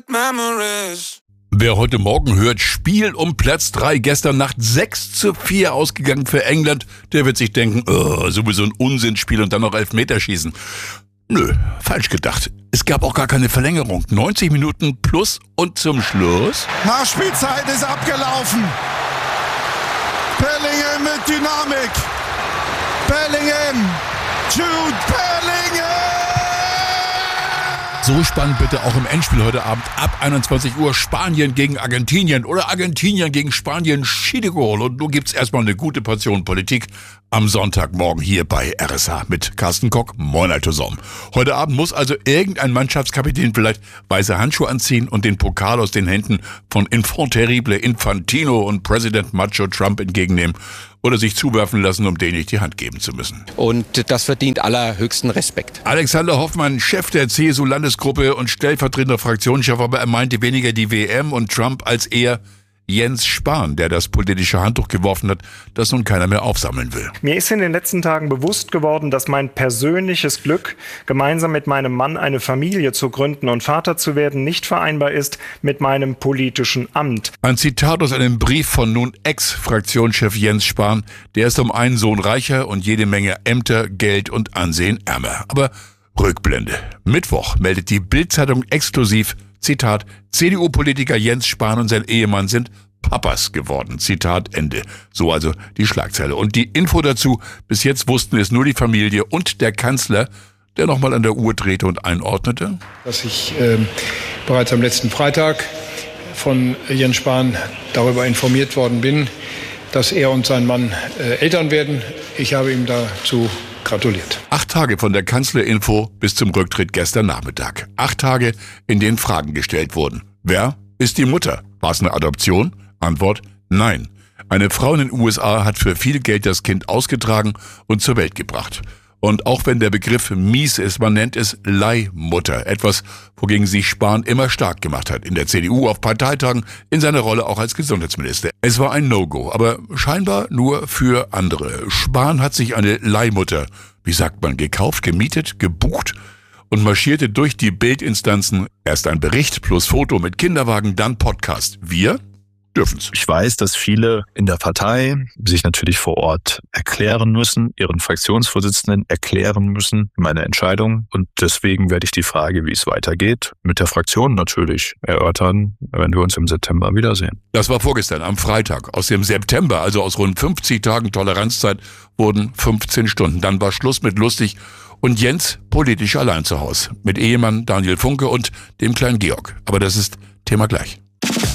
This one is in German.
bad memories. Wer heute Morgen hört, Spiel um Platz 3, gestern Nacht 6:4 ausgegangen für England, der wird sich denken, sowieso ein Unsinnspiel und dann noch Elfmeterschießen. Nö, falsch gedacht. Es gab auch gar keine Verlängerung. 90 Minuten plus und zum Schluss... Nachspielzeit ist abgelaufen. Bellingham mit Dynamik. Bellingham. Jude Bellingham. So spannend bitte auch im Endspiel heute Abend ab 21 Uhr Spanien gegen Argentinien oder Argentinien gegen Spanien, Schiedegol. Und nun gibt's erstmal eine gute Portion Politik am Sonntagmorgen hier bei RSH mit Carsten Kock. Moin, zusammen. Heute Abend muss also irgendein Mannschaftskapitän vielleicht weiße Handschuhe anziehen und den Pokal aus den Händen von Enfant terrible Infantino und Präsident Macho Trump entgegennehmen oder sich zuwerfen lassen, um denen nicht die Hand geben zu müssen. Und das verdient allerhöchsten Respekt. Alexander Hoffmann, Chef der CSU-Landesgruppe und stellvertretender Fraktionschef, aber er meinte weniger die WM und Trump als eher Jens Spahn, der das politische Handtuch geworfen hat, das nun keiner mehr aufsammeln will. Mir ist in den letzten Tagen bewusst geworden, dass mein persönliches Glück, gemeinsam mit meinem Mann eine Familie zu gründen und Vater zu werden, nicht vereinbar ist mit meinem politischen Amt. Ein Zitat aus einem Brief von nun Ex-Fraktionschef Jens Spahn. Der ist um einen Sohn reicher und jede Menge Ämter, Geld und Ansehen ärmer. Aber Rückblende. Mittwoch meldet die Bild-Zeitung exklusiv, Zitat, CDU-Politiker Jens Spahn und sein Ehemann sind Papas geworden. Zitat Ende. So also die Schlagzeile. Und die Info dazu, bis jetzt wussten es nur die Familie und der Kanzler, der nochmal an der Uhr drehte und einordnete. Dass ich bereits am letzten Freitag von Jens Spahn darüber informiert worden bin, dass er und sein Mann Eltern werden. Ich habe ihm dazu gratuliert. 8 Tage von der Kanzlerinfo bis zum Rücktritt gestern Nachmittag. 8 Tage, in denen Fragen gestellt wurden. Wer ist die Mutter? War es eine Adoption? Antwort: Nein. Eine Frau in den USA hat für viel Geld das Kind ausgetragen und zur Welt gebracht. Und auch wenn der Begriff mies ist, man nennt es Leihmutter. Etwas, wogegen sich Spahn immer stark gemacht hat. In der CDU, auf Parteitagen, in seiner Rolle auch als Gesundheitsminister. Es war ein No-Go, aber scheinbar nur für andere. Spahn hat sich eine Leihmutter, wie sagt man, gekauft, gemietet, gebucht und marschierte durch die Bildinstanzen. Erst ein Bericht plus Foto mit Kinderwagen, dann Podcast. Wir dürfen's. Ich weiß, dass viele in der Partei sich natürlich vor Ort erklären müssen, ihren Fraktionsvorsitzenden erklären müssen, meine Entscheidung. Und deswegen werde ich die Frage, wie es weitergeht, mit der Fraktion natürlich erörtern, wenn wir uns im September wiedersehen. Das war vorgestern, am Freitag. Aus dem September, also aus rund 50 Tagen Toleranzzeit, wurden 15 Stunden. Dann war Schluss mit lustig und Jens politisch allein zu Hause. Mit Ehemann Daniel Funke und dem kleinen Georg. Aber das ist Thema gleich.